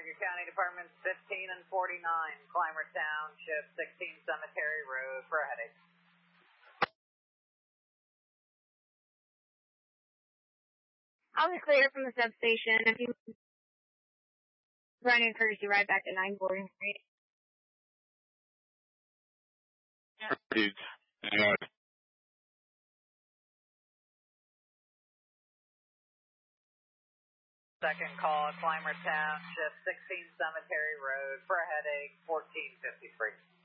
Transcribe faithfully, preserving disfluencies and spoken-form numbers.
Cuyahoga County Departments fifteen and forty-nine, Clymer Township, sixteen Cemetery Road for a headache. I'll be clear from the substation. If you run in courtesy ride back to nine Gordon Street. Dudes. Yeah. Second call, Clymer Township, sixteen Cemetery Road for a headache, fourteen fifty-three.